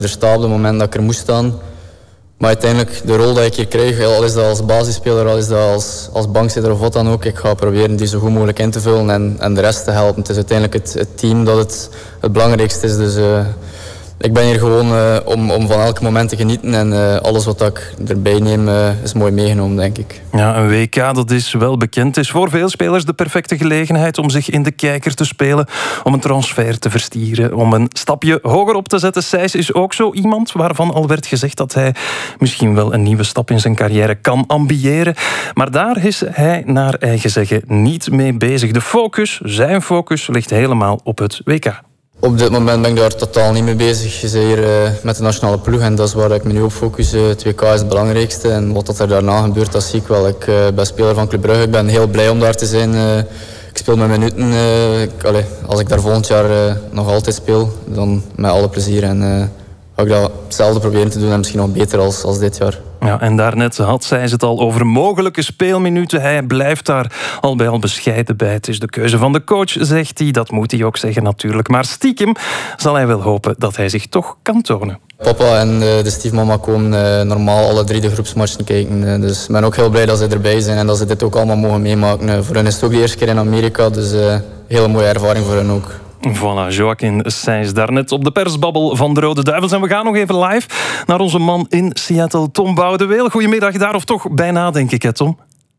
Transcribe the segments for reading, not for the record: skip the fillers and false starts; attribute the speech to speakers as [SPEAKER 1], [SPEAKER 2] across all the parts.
[SPEAKER 1] Er sta op het moment dat ik er moest staan. Maar uiteindelijk, de rol die ik hier krijg, al is dat als basisspeler, al is dat als bankzitter of wat dan ook, ik ga proberen die zo goed mogelijk in te vullen en de rest te helpen. Het is uiteindelijk het team dat het belangrijkste is. Dus ik ben hier gewoon om van elk moment te genieten en alles wat ik erbij neem is mooi meegenomen, denk ik.
[SPEAKER 2] Ja, een WK, dat is wel bekend. Het is voor veel spelers de perfecte gelegenheid om zich in de kijker te spelen, om een transfer te verstieren, om een stapje hoger op te zetten. Sijs is ook zo iemand waarvan al werd gezegd dat hij misschien wel een nieuwe stap in zijn carrière kan ambiëren. Maar daar is hij naar eigen zeggen niet mee bezig. Zijn focus ligt helemaal op het WK.
[SPEAKER 1] Op dit moment ben ik daar totaal niet mee bezig. Je bent hier met de nationale ploeg en dat is waar ik me nu op focus. Het WK is het belangrijkste en wat er daarna gebeurt, dat zie ik wel. Ik ben speler van Club Brugge, ik ben heel blij om daar te zijn. Ik speel mijn minuten. Als ik daar volgend jaar nog altijd speel, dan met alle plezier. En ga ik dat hetzelfde proberen te doen en misschien nog beter als dit jaar.
[SPEAKER 2] Ja, en daarnet had zij het al over mogelijke speelminuten. Hij blijft daar al bij al bescheiden bij. Het is de keuze van de coach, zegt hij. Dat moet hij ook zeggen natuurlijk. Maar stiekem zal hij wel hopen dat hij zich toch kan tonen.
[SPEAKER 1] Papa en de stiefmama komen normaal alle 3 de groepsmatchen kijken. Dus ik ben ook heel blij dat ze erbij zijn en dat ze dit ook allemaal mogen meemaken. Voor hen is het ook de eerste keer in Amerika, dus een hele mooie ervaring voor hen ook.
[SPEAKER 2] Voilà, Joaquin Sijs daarnet op de persbabbel van de Rode Duivels. En we gaan nog even live naar onze man in Seattle, Tom Boudeweel. Goedemiddag daar, of toch bijna, denk ik, hè, Tom?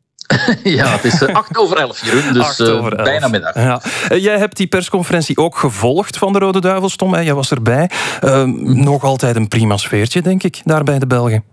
[SPEAKER 3] Ja, het is 11:08, Jeroen, dus bijna middag.
[SPEAKER 2] Ja. Jij hebt die persconferentie ook gevolgd van de Rode Duivels, Tom. Jij was erbij. Nog altijd een prima sfeertje, denk ik, daar bij de Belgen.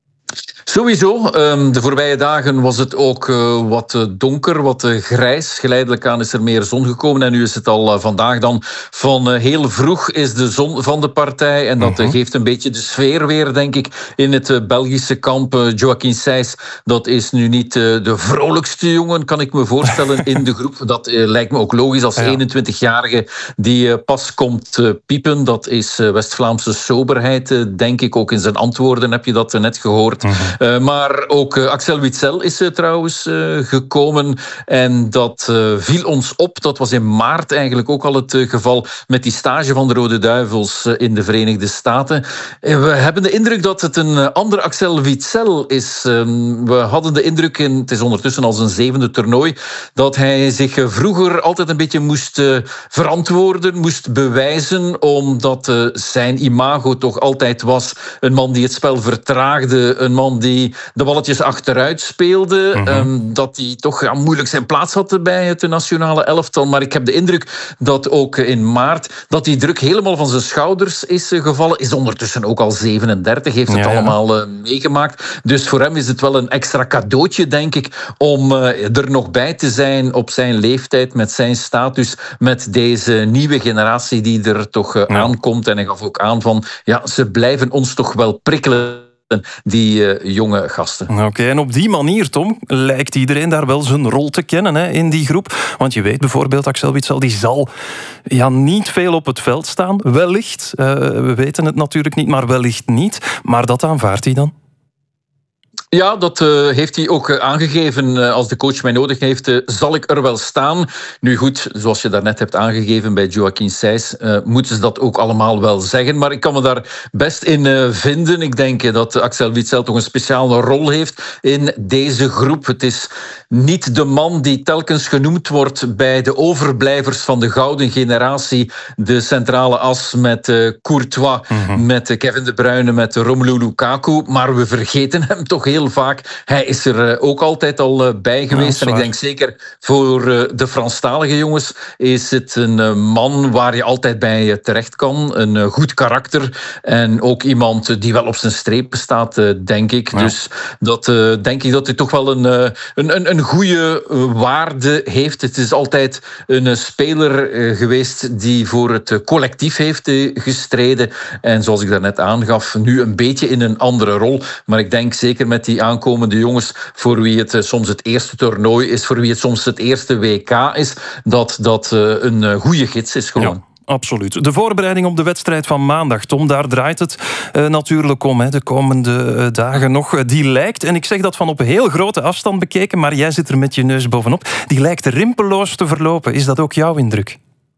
[SPEAKER 3] Sowieso. De voorbije dagen was het ook wat donker, wat grijs. Geleidelijk aan is er meer zon gekomen en nu is het al vandaag dan van heel vroeg is de zon van de partij. En dat geeft een beetje de sfeer weer, denk ik, in het Belgische kamp. Joaquin Sijs, dat is nu niet de vrolijkste jongen, kan ik me voorstellen, in de groep. Dat lijkt me ook logisch als 21-jarige die pas komt piepen. Dat is West-Vlaamse soberheid, denk ik. Ook in zijn antwoorden heb je dat net gehoord. Maar ook Axel Witsel is trouwens gekomen. En dat viel ons op. Dat was in maart eigenlijk ook al het geval met die stage van de Rode Duivels in de Verenigde Staten. We hebben de indruk dat het een andere Axel Witsel is. We hadden de indruk, en het is ondertussen al zijn 7e toernooi, dat hij zich vroeger altijd een beetje moest verantwoorden, moest bewijzen, omdat zijn imago toch altijd was een man die het spel vertraagde, een man die de balletjes achteruit speelde, dat hij toch moeilijk zijn plaats had bij het nationale elftal. Maar ik heb de indruk dat ook in maart dat die druk helemaal van zijn schouders is gevallen. Is ondertussen ook al 37, heeft het allemaal meegemaakt. Dus voor hem is het wel een extra cadeautje, denk ik, om er nog bij te zijn op zijn leeftijd, met zijn status, met deze nieuwe generatie die er toch aankomt. En hij gaf ook aan van, ja, ze blijven ons toch wel prikkelen, die jonge gasten.
[SPEAKER 2] Oké, en op die manier, Tom, lijkt iedereen daar wel zijn rol te kennen, hè, in die groep. Want je weet bijvoorbeeld, Axel Witsel, die zal niet veel op het veld staan. Wellicht, we weten het natuurlijk niet, maar wellicht niet. Maar dat aanvaardt hij dan?
[SPEAKER 3] Ja, dat heeft hij ook aangegeven. Als de coach mij nodig heeft, zal ik er wel staan. Nu goed, zoals je daarnet hebt aangegeven bij Joaquin Sijs, moeten ze dat ook allemaal wel zeggen. Maar ik kan me daar best in vinden. Ik denk dat Axel Witsel toch een speciale rol heeft in deze groep. Het is niet de man die telkens genoemd wordt bij de overblijvers van de gouden generatie. De centrale as met Courtois, met Kevin De Bruyne, met Romelu Lukaku. Maar we vergeten hem toch heel vaak. Hij is er ook altijd al bij geweest. En ik denk zeker voor de Franstalige jongens is het een man waar je altijd bij terecht kan. Een goed karakter. En ook iemand die wel op zijn strepen staat, denk ik. Ja. Dus dat denk ik dat hij toch wel een goede waarde heeft. Het is altijd een speler geweest die voor het collectief heeft gestreden. En zoals ik daarnet aangaf, nu een beetje in een andere rol. Maar ik denk zeker met die aankomende jongens, voor wie het soms het eerste toernooi is, voor wie het soms het eerste WK is, dat een goede gids is gewoon.
[SPEAKER 2] Ja. Absoluut. De voorbereiding op de wedstrijd van maandag, Tom, daar draait het natuurlijk om. Hè, de komende dagen nog. Die lijkt, en ik zeg dat van op heel grote afstand bekeken, maar jij zit er met je neus bovenop, die lijkt rimpelloos te verlopen. Is dat ook jouw indruk?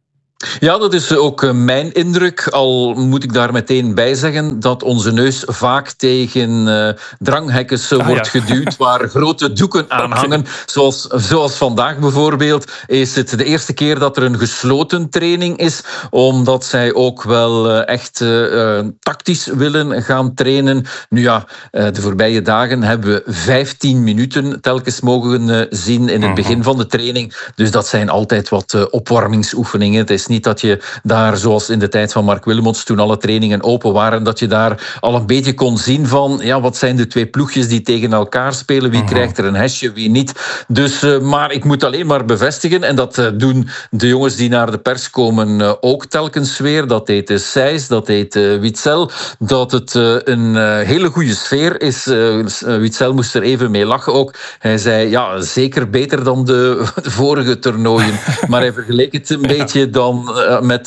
[SPEAKER 3] Ja, dat is ook mijn indruk. Al moet ik daar meteen bij zeggen dat onze neus vaak tegen dranghekkens wordt geduwd, waar grote doeken aan hangen. Zoals vandaag bijvoorbeeld is het de eerste keer dat er een gesloten training is, omdat zij ook wel echt tactisch willen gaan trainen. Nu ja, de voorbije dagen hebben we 15 minuten telkens mogen zien in het begin van de training. Dus dat zijn altijd wat opwarmingsoefeningen. Het is niet dat je daar, zoals in de tijd van Mark Wilmots, toen alle trainingen open waren, dat je daar al een beetje kon zien van, ja, wat zijn de twee ploegjes die tegen elkaar spelen, wie krijgt er een hesje, wie niet. Dus, maar ik moet alleen maar bevestigen, en dat doen de jongens die naar de pers komen ook telkens weer, dat deed Sijs, dat deed Witsel, dat het een hele goede sfeer is. Witsel moest er even mee lachen ook. Hij zei, ja, zeker beter dan de vorige toernooien, maar hij vergeleek het een beetje dan met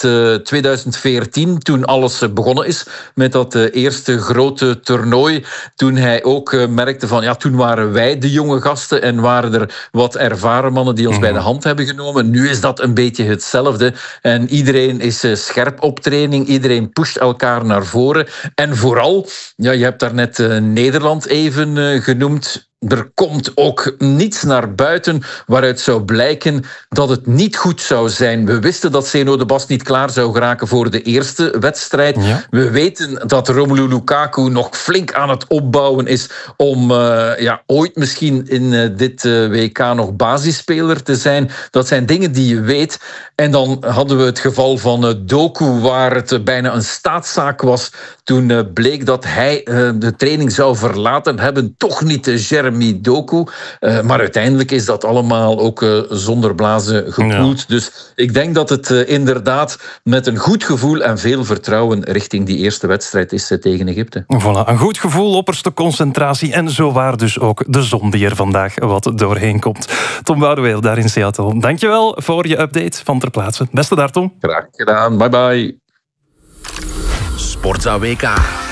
[SPEAKER 3] 2014, toen alles begonnen is met dat eerste grote toernooi. Toen hij ook merkte van, ja, toen waren wij de jonge gasten en waren er wat ervaren mannen die ons bij de hand hebben genomen. Nu is dat een beetje hetzelfde. En iedereen is scherp op training, iedereen pusht elkaar naar voren. En vooral, ja, je hebt daar net Nederland even genoemd. Er komt ook niets naar buiten waaruit zou blijken dat het niet goed zou zijn. We wisten dat Zeno de Bast niet klaar zou geraken voor de eerste wedstrijd. Ja. We weten dat Romelu Lukaku nog flink aan het opbouwen is om ooit misschien in dit WK nog basisspeler te zijn. Dat zijn dingen die je weet. En dan hadden we het geval van Doku, waar het bijna een staatszaak was toen bleek dat hij de training zou verlaten hebben. Toch niet Jeremy Doku. Maar uiteindelijk is dat allemaal ook zonder blazen gekoeld. Ja. Dus ik denk dat het inderdaad met een goed gevoel en veel vertrouwen richting die eerste wedstrijd is tegen Egypte.
[SPEAKER 2] Voilà, een goed gevoel, opperste concentratie en zowaar dus ook de zon die er vandaag wat doorheen komt. Tom Boudewijn daar in Seattle. Dankjewel voor je update van ter plaatse. Beste daar, Tom.
[SPEAKER 3] Graag gedaan. Bye bye.
[SPEAKER 4] Sportza WK.